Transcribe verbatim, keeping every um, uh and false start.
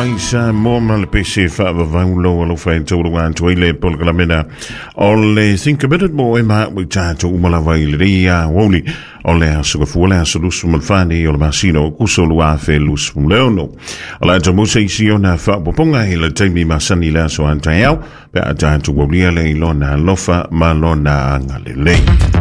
mai sa mo mal pese fa va va lo lo fa to lo an to ile pol kalamena ole think a bit more ma we cha to umala va ile ria woli ole so ko fuole so lu sum fani ole masino kuso lu a fe lu sum leono ala to mo se si ona fa bo ponga ile temi masani la so an tayao pe a cha to woli ile lona lofa malona ngale le